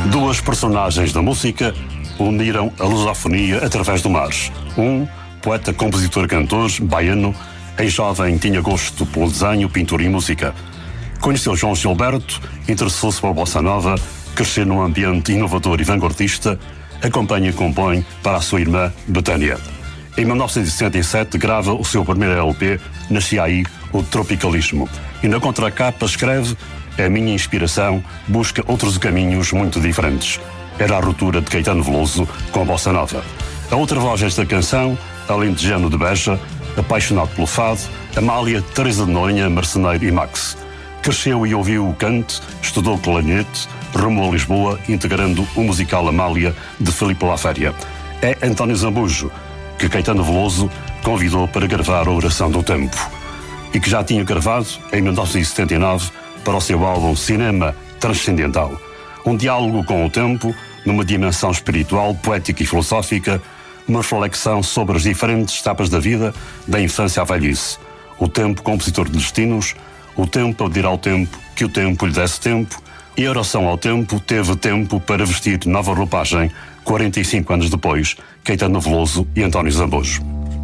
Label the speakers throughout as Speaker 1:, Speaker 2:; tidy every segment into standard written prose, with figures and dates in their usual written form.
Speaker 1: Duas personagens da música uniram a lusofonia através do mar. Um, poeta, compositor, cantor, baiano, em jovem tinha gosto pelo desenho, pintura e música. Conheceu João Gilberto, interessou-se pela bossa nova, cresceu num ambiente inovador e vanguardista, acompanha e compõe para a sua irmã Betânia. Em 1967 grava o seu primeiro LP, nascia aí o Tropicalismo. E na contracapa escreve: a minha inspiração busca outros caminhos muito diferentes. Era a ruptura de Caetano Veloso com a bossa nova. A outra voz desta canção, alentejano de Beja, apaixonado pelo fado, Amália, Teresa de Noronha, Marceneiro e Max. Cresceu e ouviu o canto, estudou clarinete, rumou a Lisboa, integrando o musical Amália, de Filipe Laféria. É António Zambujo que Caetano Veloso convidou para gravar a Oração do Tempo, e que já tinha gravado, em 1979, para o seu álbum Cinema Transcendental. Um diálogo com o tempo, numa dimensão espiritual, poética e filosófica, uma reflexão sobre as diferentes etapas da vida, da infância à velhice. O tempo, compositor de destinos, o tempo a pedir ao tempo que o tempo lhe desse tempo, e a oração ao tempo teve tempo para vestir nova roupagem, 45 anos depois, Caetano Veloso e António Zambujo.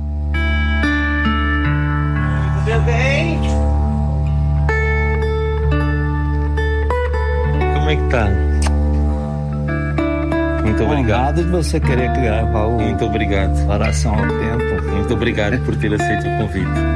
Speaker 2: Bem. Como é que tá? Muito obrigado.
Speaker 3: Honrado de você querer gravar o
Speaker 2: Muito obrigado.
Speaker 3: Oração ao Tempo.
Speaker 2: Muito obrigado por ter aceito o convite.